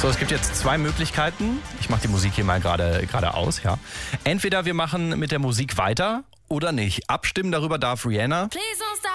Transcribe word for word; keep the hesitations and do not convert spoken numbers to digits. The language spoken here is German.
So, es gibt jetzt zwei Möglichkeiten. Ich mache die Musik hier mal gerade gerade aus, ja. Entweder wir machen mit der Musik weiter oder nicht. Abstimmen darüber darf Rihanna. Please